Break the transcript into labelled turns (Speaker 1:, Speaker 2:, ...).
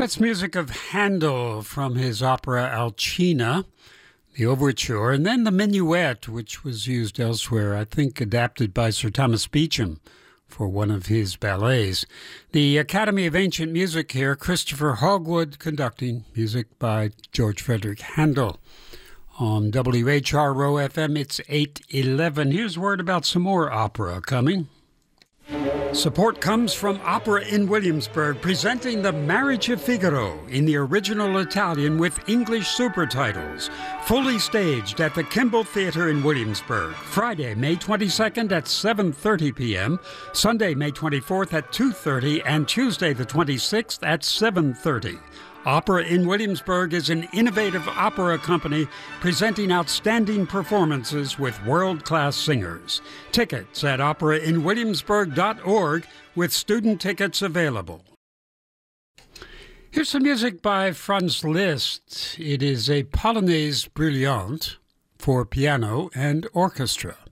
Speaker 1: That's music of Handel from his opera Alcina, the overture, and then the minuet, which was used elsewhere, I think adapted by Sir Thomas Beecham for one of his ballets. The Academy of Ancient Music here, Christopher Hogwood conducting music by George Frederick Handel. On WHRO FM, it's 8:11. Here's word about some more opera coming. Support comes from Opera in Williamsburg, presenting The Marriage of Figaro in the original Italian with English supertitles. Fully staged at the Kimball Theatre in Williamsburg. Friday, May 22nd at 7:30 p.m., Sunday, May 24th at 2:30, and Tuesday the 26th at 7:30. Opera in Williamsburg is an innovative opera company presenting outstanding performances with world-class singers. Tickets at operainwilliamsburg.org with student tickets available. Here's some music by Franz Liszt. It is a Polonaise Brillante for piano and orchestra.